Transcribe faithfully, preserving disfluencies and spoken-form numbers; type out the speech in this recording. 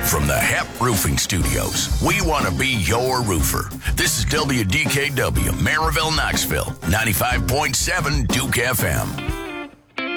From the Hep Roofing Studios, we want to be your roofer. This is W D K W, Maryville, Knoxville, ninety-five point seven Duke F M.